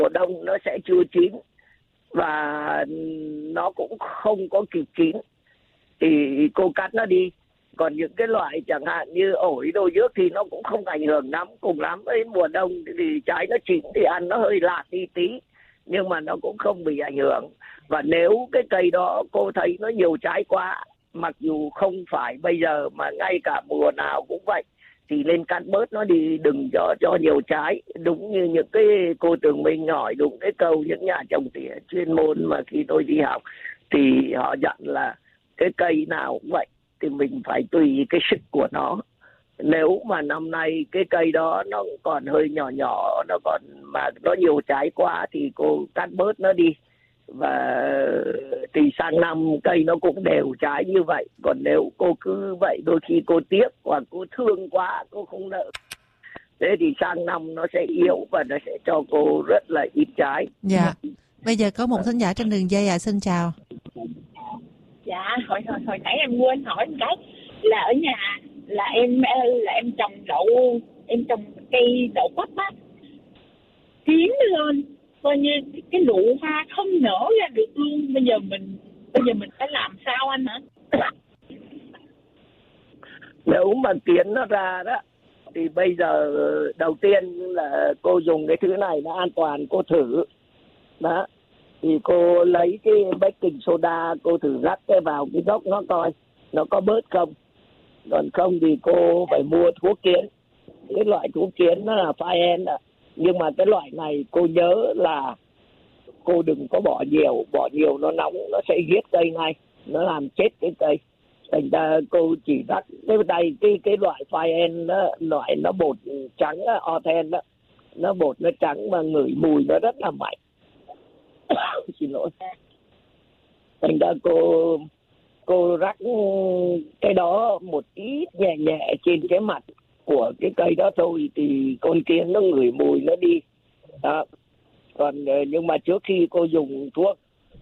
mùa đông nó sẽ chưa chín và nó cũng không có kịp chín thì cô cắt nó đi. Còn những cái loại chẳng hạn như ổi đồ trước thì nó cũng không ảnh hưởng lắm, cùng lắm với mùa đông thì trái nó chín thì ăn nó hơi lạt đi tí, nhưng mà nó cũng không bị ảnh hưởng. Và nếu cái cây đó cô thấy nó nhiều trái quá, mặc dù không phải bây giờ mà ngay cả mùa nào cũng vậy, thì nên cắt bớt nó đi, đừng cho nhiều trái. Đúng như những cái cô Tường Minh hỏi đúng cái câu những nhà trồng tỉa chuyên môn mà khi tôi đi học thì họ dặn là cái cây nào cũng vậy thì mình phải tùy cái sức của nó. Nếu mà năm nay cái cây đó nó còn hơi nhỏ nhỏ, nó còn mà nó nhiều trái quá thì cô cắt bớt nó đi, và thì sang năm cây nó cũng đều trái như vậy. Còn nếu cô cứ vậy đôi khi cô tiếc hoặc cô thương quá cô không nỡ, thế thì sang năm nó sẽ yếu và nó sẽ cho cô rất là ít trái. Dạ. Bây giờ có một thính giả trên đường dây xin chào. Dạ, hồi nãy em quên hỏi một cái là ở nhà là em trồng cây đậu bắp á, kiếm lên coi như cái nụ hoa không nở ra được luôn. Bây giờ mình phải làm sao anh hả? Nếu mà kiến nó ra đó thì bây giờ đầu tiên là cô dùng cái thứ này nó an toàn, cô thử đó. Thì cô lấy cái baking soda, cô thử rắc cái vào cái gốc nó coi nó có bớt không. Còn không thì cô phải mua thuốc kiến. Cái loại thuốc kiến nó là Phaen ạ. Nhưng mà cái loại này cô nhớ là cô đừng có bỏ nhiều nó nóng nó sẽ giết cây ngay, nó làm chết cái cây. Thành ra cô chỉ rắc cái loại Phaen đó, loại nó bột trắng Orten đó, nó bột nó trắng mà ngửi mùi nó rất là mạnh. Xin lỗi. Thành ra cô rắc cái đó một ít nhẹ nhẹ trên cái mặt của cái cây đó thôi thì con kiến nó ngửi mùi nó đi đó. Còn nhưng mà trước khi cô dùng thuốc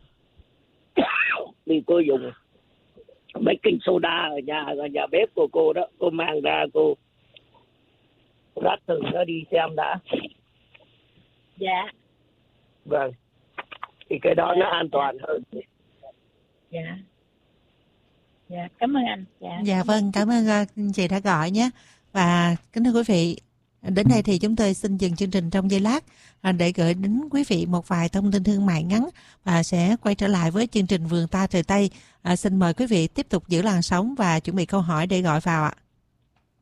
thì cô dùng baking soda ở nhà bếp của cô đó, cô mang ra cô rắc thử nó đi xem đã. Dạ. Vâng. Thì cái đó nó an toàn hơn. Dạ. Dạ, cảm ơn anh. Dạ vâng, cảm ơn chị đã gọi nhé. Và kính thưa quý vị, đến đây thì chúng tôi xin dừng chương trình trong giây lát để gửi đến quý vị một vài thông tin thương mại ngắn và sẽ quay trở lại với chương trình Vườn Ta Trời Tây. Xin mời quý vị tiếp tục giữ làn sóng và chuẩn bị câu hỏi để gọi vào ạ.